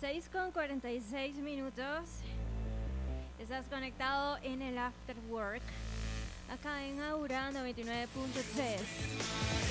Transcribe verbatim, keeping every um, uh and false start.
seis con cuarenta y seis minutos. Estás conectado en el After Work, acá en Aura noventa y nueve punto tres.